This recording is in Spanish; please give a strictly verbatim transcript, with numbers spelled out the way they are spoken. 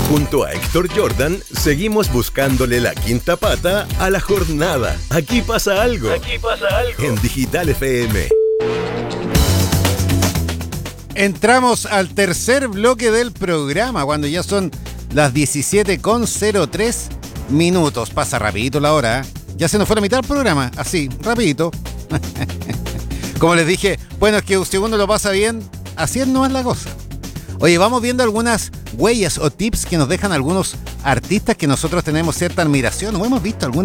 Junto a Héctor Jordan, seguimos buscándole la quinta pata a la jornada. Aquí pasa algo. Aquí pasa algo. En Digital F M. Entramos al tercer bloque del programa, cuando ya son las diecisiete con cero tres minutos. Pasa rapidito la hora, ¿eh? Ya se nos fue la mitad del programa, así, rapidito. Como les dije, bueno, es que si uno lo pasa bien, así no es la cosa. Oye, vamos viendo algunas huellas o tips que nos dejan algunos artistas que nosotros tenemos cierta admiración o hemos visto algunas